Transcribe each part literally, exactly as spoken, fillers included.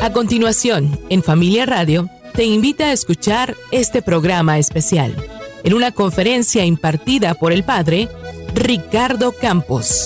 A continuación, en Familia Radio, te invita a escuchar este programa especial, en una conferencia impartida por el Padre Ricardo Campos.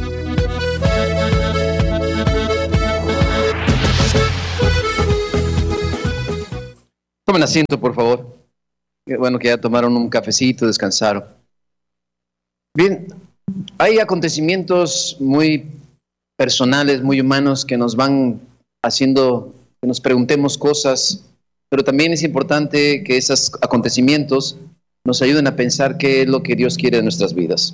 Tomen asiento, por favor. Qué bueno que ya tomaron un cafecito, descansaron. Bien, hay acontecimientos muy personales, muy humanos, que nos van haciendo que nos preguntemos cosas, pero también es importante que esos acontecimientos nos ayuden a pensar qué es lo que Dios quiere de nuestras vidas.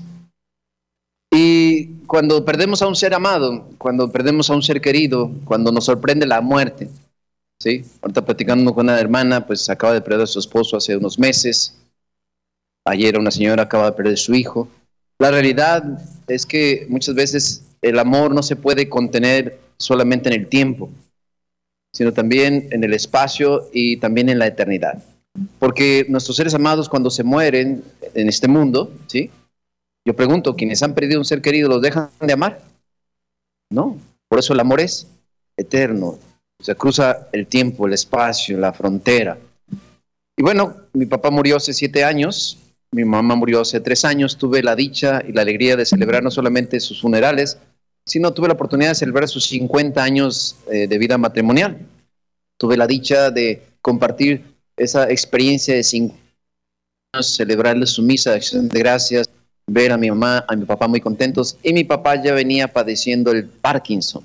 Y cuando perdemos a un ser amado, cuando perdemos a un ser querido, cuando nos sorprende la muerte, ¿sí? Ahorita platicando con una hermana, pues acaba de perder a su esposo hace unos meses. Ayer una señora acaba de perder a su hijo. La realidad es que muchas veces el amor no se puede contener solamente en el tiempo, sino también en el espacio y también en la eternidad. Porque nuestros seres amados, cuando se mueren en este mundo, ¿sí? Yo pregunto, ¿quienes han perdido un ser querido los dejan de amar? No, por eso el amor es eterno. O sea, cruza el tiempo, el espacio, la frontera. Y bueno, mi papá murió hace siete años, mi mamá murió hace tres años. Tuve la dicha y la alegría de celebrar no solamente sus funerales, sino tuve la oportunidad de celebrar sus cincuenta años eh, de vida matrimonial. Tuve la dicha de compartir esa experiencia de cincuenta años, celebrarles su misa de acción de gracias, ver a mi mamá, a mi papá muy contentos, y mi papá ya venía padeciendo el Parkinson.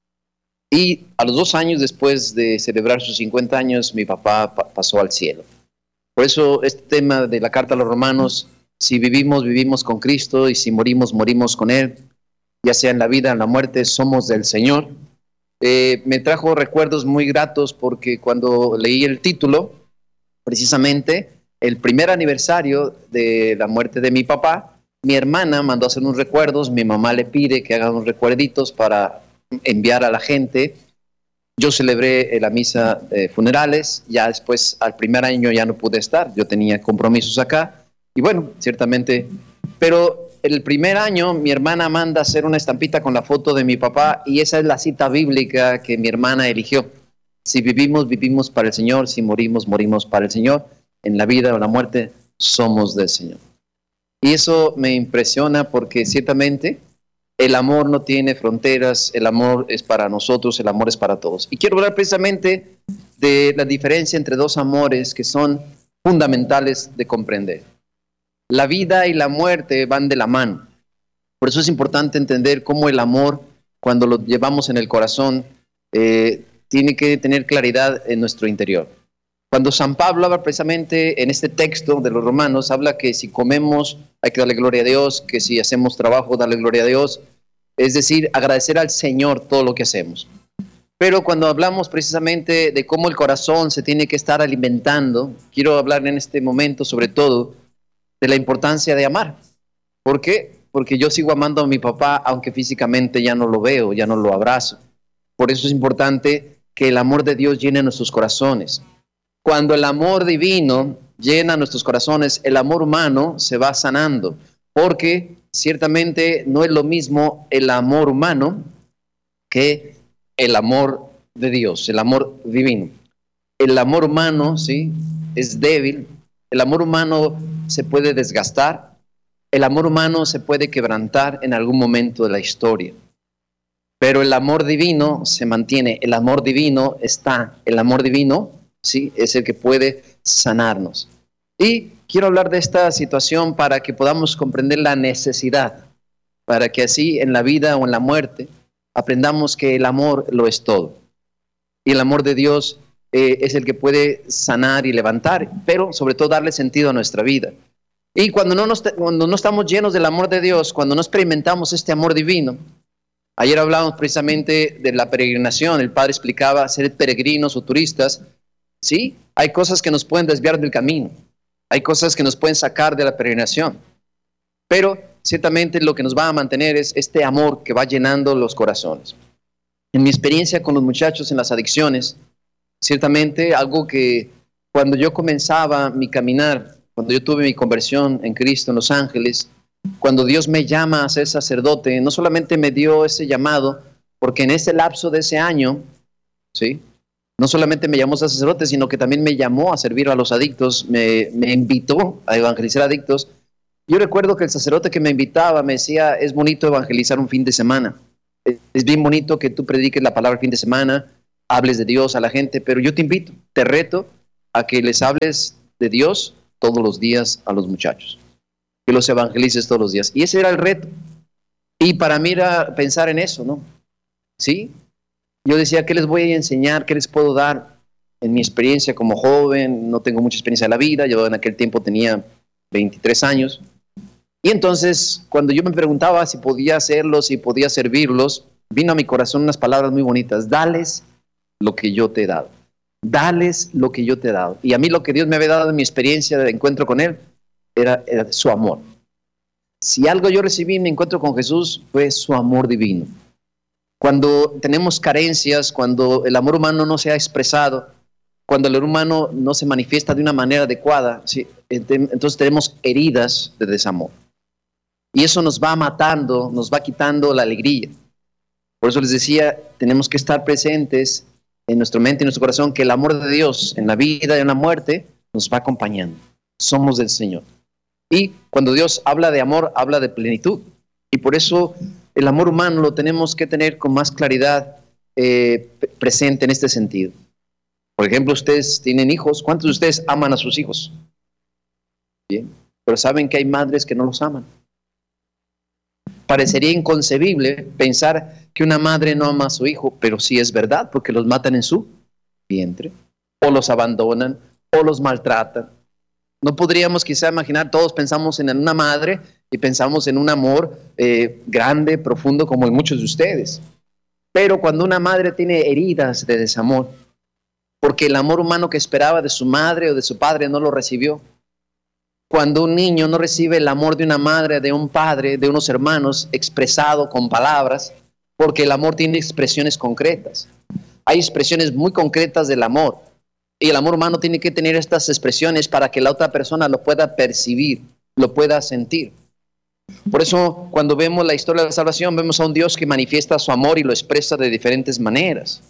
Y a los dos años después de celebrar sus cincuenta años, mi papá pa- pasó al cielo. Por eso este tema de la carta a los romanos, si vivimos, vivimos con Cristo, y si morimos, morimos con Él, ya sea en la vida o en la muerte, somos del Señor. Eh, me trajo recuerdos muy gratos porque cuando leí el título, precisamente el primer aniversario de la muerte de mi papá, mi hermana mandó a hacer unos recuerdos, mi mamá le pide que haga unos recuerditos para enviar a la gente. Yo celebré la misa de funerales, ya después al primer año ya no pude estar, yo tenía compromisos acá, y bueno, ciertamente, pero el primer año mi hermana manda a hacer una estampita con la foto de mi papá, y esa es la cita bíblica que mi hermana eligió: si vivimos, vivimos para el Señor; si morimos, morimos para el Señor; en la vida o la muerte somos del Señor. Y eso me impresiona porque ciertamente el amor no tiene fronteras, el amor es para nosotros, el amor es para todos. Y quiero hablar precisamente de la diferencia entre dos amores que son fundamentales de comprender. La vida y la muerte van de la mano. Por eso es importante entender cómo el amor, cuando lo llevamos en el corazón, eh, tiene que tener claridad en nuestro interior. Cuando San Pablo habla precisamente en este texto de los Romanos, habla que si comemos hay que darle gloria a Dios, que si hacemos trabajo, darle gloria a Dios, es decir, agradecer al Señor todo lo que hacemos. Pero cuando hablamos precisamente de cómo el corazón se tiene que estar alimentando, quiero hablar en este momento sobre todo de la importancia de amar. ¿Por qué? Porque yo sigo amando a mi papá, aunque físicamente ya no lo veo, ya no lo abrazo. Por eso es importante que el amor de Dios llene nuestros corazones. Cuando el amor divino llena nuestros corazones, el amor humano se va sanando, porque ciertamente no es lo mismo el amor humano que el amor de Dios, el amor divino. El amor humano, ¿sí?, es débil, el amor humano se puede desgastar, el amor humano se puede quebrantar en algún momento de la historia. Pero el amor divino se mantiene, el amor divino está, el amor divino, sí, es el que puede sanarnos. Y quiero hablar de esta situación para que podamos comprender la necesidad, para que así en la vida o en la muerte aprendamos que el amor lo es todo. Y el amor de Dios eh, es el que puede sanar y levantar, pero sobre todo darle sentido a nuestra vida. Y cuando no, nos, cuando no estamos llenos del amor de Dios, cuando no experimentamos este amor divino, ayer hablábamos precisamente de la peregrinación, el Padre explicaba ser peregrinos o turistas. Sí, hay cosas que nos pueden desviar del camino, hay cosas que nos pueden sacar de la peregrinación, pero ciertamente lo que nos va a mantener es este amor que va llenando los corazones. En mi experiencia con los muchachos en las adicciones, ciertamente algo que cuando yo comenzaba mi caminar, cuando yo tuve mi conversión en Cristo en Los Ángeles, cuando Dios me llama a ser sacerdote, no solamente me dio ese llamado, porque en ese lapso de ese año, ¿sí?, No solamente me llamó sacerdote, sino que también me llamó a servir a los adictos, me, me invitó a evangelizar adictos. Yo recuerdo que el sacerdote que me invitaba me decía, es bonito evangelizar un fin de semana. Es bien bonito que tú prediques la palabra el fin de semana, hables de Dios a la gente, pero yo te invito, te reto a que les hables de Dios todos los días a los muchachos, que los evangelices todos los días. Y ese era el reto. Y para mí era pensar en eso, ¿no? ¿Sí? Yo decía, ¿qué les voy a enseñar? ¿Qué les puedo dar? En mi experiencia como joven, no tengo mucha experiencia de la vida, yo en aquel tiempo tenía veintitrés años. Y entonces, cuando yo me preguntaba si podía hacerlos, si podía servirlos, vino a mi corazón unas palabras muy bonitas. Dales lo que yo te he dado. Dales lo que yo te he dado. Y a mí lo que Dios me había dado en mi experiencia de encuentro con Él era, era su amor. Si algo yo recibí en mi encuentro con Jesús fue su amor divino. Cuando tenemos carencias, cuando el amor humano no se ha expresado, cuando el amor humano no se manifiesta de una manera adecuada, ¿sí? Entonces tenemos heridas de desamor. Y eso nos va matando, nos va quitando la alegría. Por eso les decía, tenemos que estar presentes en nuestra mente y en nuestro corazón, que el amor de Dios en la vida y en la muerte nos va acompañando. Somos del Señor. Y cuando Dios habla de amor, habla de plenitud. Y por eso el amor humano lo tenemos que tener con más claridad eh, presente en este sentido. Por ejemplo, ustedes tienen hijos. ¿Cuántos de ustedes aman a sus hijos? Bien. Pero saben que hay madres que no los aman. Parecería inconcebible pensar que una madre no ama a su hijo, pero sí es verdad, porque los matan en su vientre, o los abandonan, o los maltratan. No podríamos quizá imaginar, todos pensamos en una madre y pensamos en un amor eh, grande, profundo, como en muchos de ustedes. Pero cuando una madre tiene heridas de desamor, porque el amor humano que esperaba de su madre o de su padre no lo recibió, cuando un niño no recibe el amor de una madre, de un padre, de unos hermanos, expresado con palabras, porque el amor tiene expresiones concretas. Hay expresiones muy concretas del amor. Y el amor humano tiene que tener estas expresiones para que la otra persona lo pueda percibir, lo pueda sentir. Por eso, cuando vemos la historia de la salvación, vemos a un Dios que manifiesta su amor y lo expresa de diferentes maneras.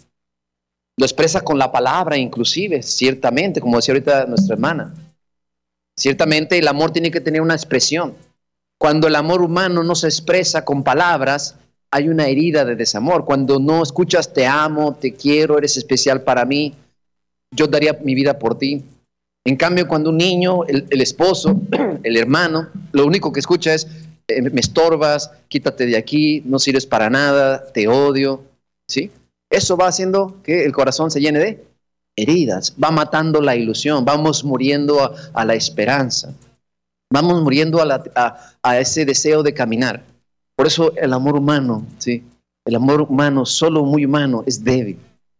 Lo expresa con la palabra, inclusive, ciertamente, como decía ahorita nuestra hermana. Ciertamente el amor tiene que tener una expresión. Cuando el amor humano no se expresa con palabras, hay una herida de desamor. Cuando no escuchas te amo, te quiero, eres especial para mí, yo daría mi vida por ti. En cambio, cuando un niño, el, el esposo, el hermano, lo único que escucha es eh, me estorbas, quítate de aquí, no sirves para nada, te odio, ¿sí? Eso va haciendo que el corazón se llene de heridas, va matando la ilusión, vamos muriendo a, a la esperanza, vamos muriendo a, la, a, a ese deseo de caminar. Por eso el amor humano, ¿sí? El amor humano, solo muy humano, es débil,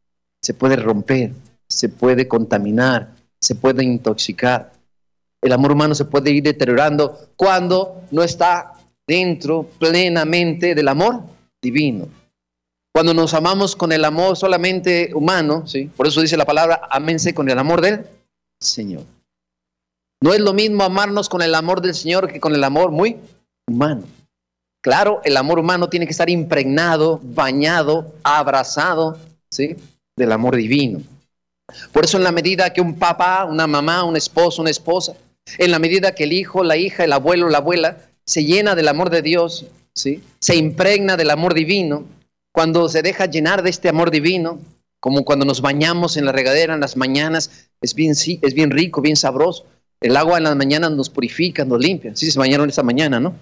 se puede romper, se puede contaminar, se puede intoxicar. El amor humano se puede ir deteriorando cuando no está dentro plenamente del amor divino. Cuando nos amamos con el amor solamente humano, ¿sí? Por eso dice la palabra, ámense con el amor del Señor. No es lo mismo amarnos con el amor del Señor que con el amor muy humano. Claro, el amor humano tiene que estar impregnado, bañado, abrazado, ¿sí? Del amor divino. Por eso en la medida que un papá, una mamá, un esposo, una esposa, en la medida que el hijo, la hija, el abuelo, la abuela, se llena del amor de Dios, ¿sí? Se impregna del amor divino, cuando se deja llenar de este amor divino, como cuando nos bañamos en la regadera en las mañanas, es bien, sí, es bien rico, bien sabroso. El agua en las mañanas nos purifica, nos limpia. Sí se bañaron esta mañana, ¿no?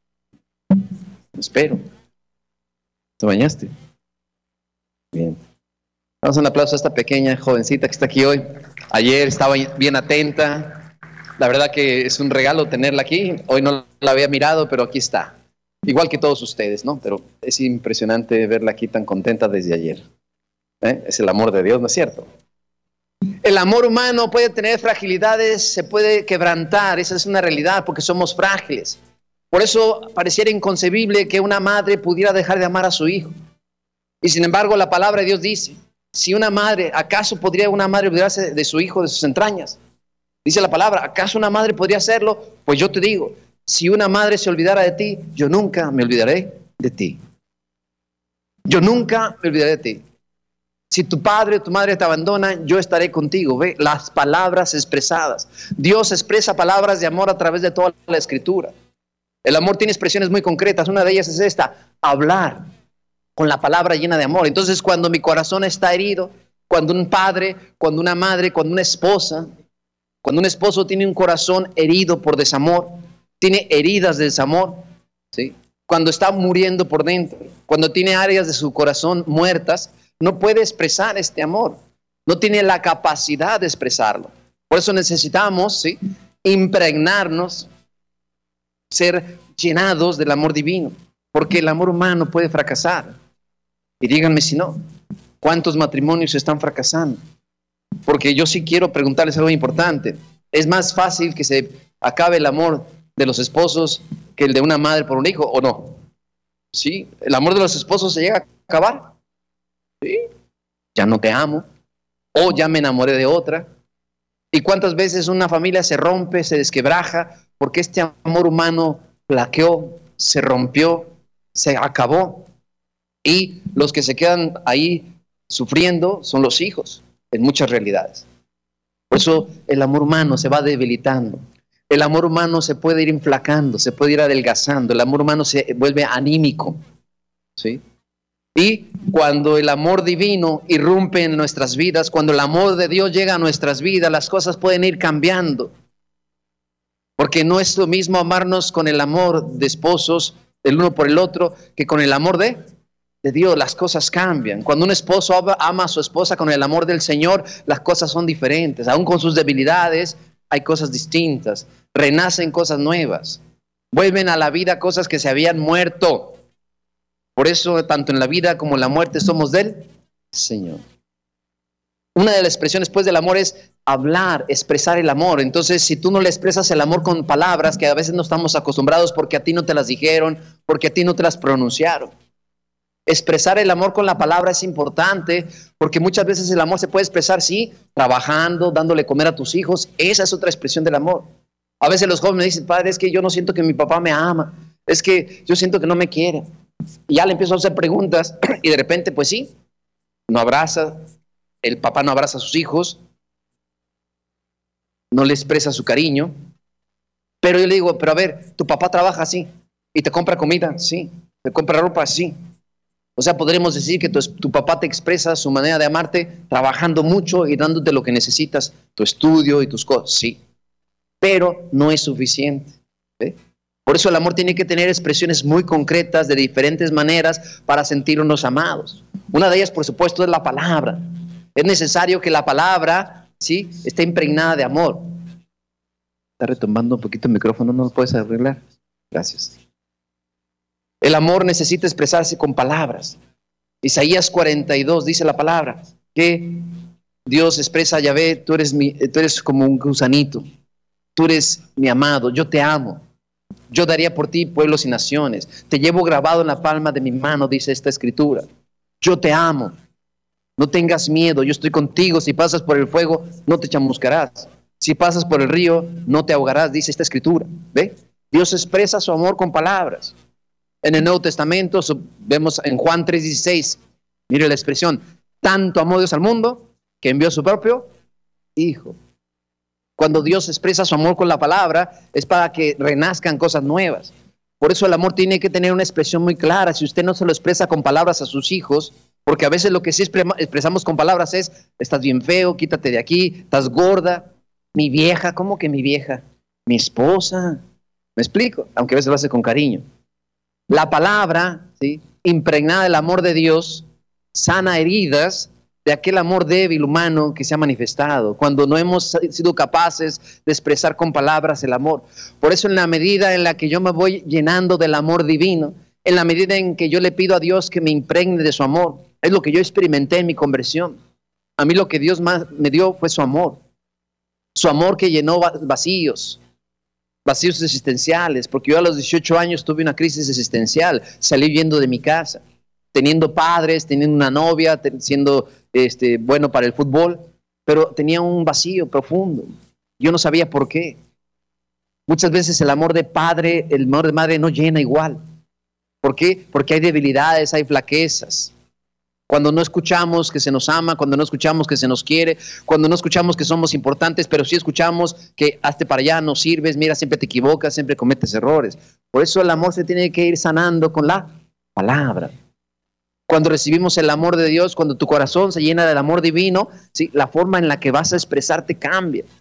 Espero. ¿Te bañaste? Bien. Vamos a un aplauso a esta pequeña jovencita que está aquí hoy. Ayer estaba bien atenta. La verdad que es un regalo tenerla aquí. Hoy no la había mirado, pero aquí está. Igual que todos ustedes, ¿no? Pero es impresionante verla aquí tan contenta desde ayer. ¿Eh? Es el amor de Dios, ¿no es cierto? El amor humano puede tener fragilidades, se puede quebrantar. Esa es una realidad porque somos frágiles. Por eso pareciera inconcebible que una madre pudiera dejar de amar a su hijo. Y sin embargo, la palabra de Dios dice, si una madre, ¿acaso podría una madre olvidarse de su hijo, de sus entrañas? Dice la palabra, ¿acaso una madre podría hacerlo? Pues yo te digo, si una madre se olvidara de ti, yo nunca me olvidaré de ti. Yo nunca me olvidaré de ti. Si tu padre o tu madre te abandonan, yo estaré contigo. Ve las palabras expresadas. Dios expresa palabras de amor a través de toda la Escritura. El amor tiene expresiones muy concretas. Una de ellas es esta: hablar con la palabra llena de amor. Entonces, cuando mi corazón está herido, cuando un padre, cuando una madre, cuando una esposa, cuando un esposo tiene un corazón herido por desamor, tiene heridas de desamor, ¿sí? Cuando está muriendo por dentro, cuando tiene áreas de su corazón muertas, no puede expresar este amor, no tiene la capacidad de expresarlo. Por eso necesitamos, ¿sí?, impregnarnos, ser llenados del amor divino, porque el amor humano puede fracasar. Y díganme si no, ¿cuántos matrimonios están fracasando? Porque yo sí quiero preguntarles algo importante. ¿Es más fácil que se acabe el amor de los esposos que el de una madre por un hijo, o no? ¿Sí? ¿El amor de los esposos se llega a acabar? ¿Sí? Ya no te amo, o ya me enamoré de otra. ¿Y cuántas veces una familia se rompe, se desquebraja, porque este amor humano flaqueó, se rompió, se acabó? Y los que se quedan ahí sufriendo son los hijos, en muchas realidades. Por eso el amor humano se va debilitando. El amor humano se puede ir inflacando, se puede ir adelgazando. El amor humano se vuelve anímico, ¿sí? Y cuando el amor divino irrumpe en nuestras vidas, cuando el amor de Dios llega a nuestras vidas, las cosas pueden ir cambiando. Porque no es lo mismo amarnos con el amor de esposos, el uno por el otro, que con el amor de, de Dios. Las cosas cambian. Cuando un esposo ama a su esposa con el amor del Señor, las cosas son diferentes. Aún con sus debilidades, hay cosas distintas. Renacen cosas nuevas. Vuelven a la vida cosas que se habían muerto. Por eso, tanto en la vida como en la muerte, somos del Señor. Una de las expresiones, pues, del amor es hablar, expresar el amor. Entonces, si tú no le expresas el amor con palabras, que a veces no estamos acostumbrados porque a ti no te las dijeron, porque a ti no te las pronunciaron. Expresar el amor con la palabra es importante, porque muchas veces el amor se puede expresar, sí, trabajando, dándole comer a tus hijos. Esa es otra expresión del amor. A veces los jóvenes dicen: padre, es que yo no siento que mi papá me ama, es que yo siento que no me quiere. Y ya le empiezo a hacer preguntas y de repente, pues sí, no abraza, el papá no abraza a sus hijos, no le expresa su cariño. Pero yo le digo: pero a ver, tu papá trabaja así y te compra comida, sí, te compra ropa, sí. O sea, podremos decir que tu, tu papá te expresa su manera de amarte trabajando mucho y dándote lo que necesitas, tu estudio y tus cosas, sí. Pero no es suficiente, ¿sí? Por eso el amor tiene que tener expresiones muy concretas de diferentes maneras para sentirnos amados. Una de ellas, por supuesto, es la palabra. Es necesario que la palabra, ¿sí?, esté impregnada de amor. Está retumbando un poquito el micrófono, ¿no lo puedes arreglar? Gracias. El amor necesita expresarse con palabras. Isaías cuarenta y dos dice la palabra que Dios expresa a Yahvé: tú eres, mi, tú eres como un gusanito, tú eres mi amado, yo te amo. Yo daría por ti pueblos y naciones. Te llevo grabado en la palma de mi mano, dice esta escritura. Yo te amo. No tengas miedo, yo estoy contigo. Si pasas por el fuego, no te chamuscarás. Si pasas por el río, no te ahogarás, dice esta escritura. ¿Ve? Dios expresa su amor con palabras. En el Nuevo Testamento vemos en Juan tres dieciséis, mire la expresión: tanto amó Dios al mundo que envió a su propio Hijo. Cuando Dios expresa su amor con la palabra, es para que renazcan cosas nuevas. Por eso el amor tiene que tener una expresión muy clara. Si usted no se lo expresa con palabras a sus hijos, porque a veces lo que sí expresamos con palabras es: estás bien feo, quítate de aquí, estás gorda, mi vieja. ¿Cómo que mi vieja? Mi esposa. ¿Me explico? Aunque a veces lo hace con cariño. La palabra, ¿sí?, impregnada del amor de Dios, sana heridas de aquel amor débil humano que se ha manifestado, cuando no hemos sido capaces de expresar con palabras el amor. Por eso, en la medida en la que yo me voy llenando del amor divino, en la medida en que yo le pido a Dios que me impregne de su amor, es lo que yo experimenté en mi conversión. A mí lo que Dios más me dio fue su amor, su amor que llenó vacíos, vacíos existenciales, porque yo a los dieciocho años tuve una crisis existencial, salí huyendo de mi casa, teniendo padres, teniendo una novia, siendo este, bueno para el fútbol, pero tenía un vacío profundo. Yo no sabía por qué. Muchas veces el amor de padre, el amor de madre no llena igual. ¿Por qué? Porque hay debilidades, hay flaquezas. cuando no escuchamos que se nos ama, cuando no escuchamos que se nos quiere, cuando no escuchamos que somos importantes, pero sí escuchamos que hazte para allá, no sirves, mira, siempre te equivocas, siempre cometes errores. Por eso el amor se tiene que ir sanando con la palabra. Cuando recibimos el amor de Dios, cuando tu corazón se llena del amor divino, ¿sí?, la forma en la que vas a expresarte cambia.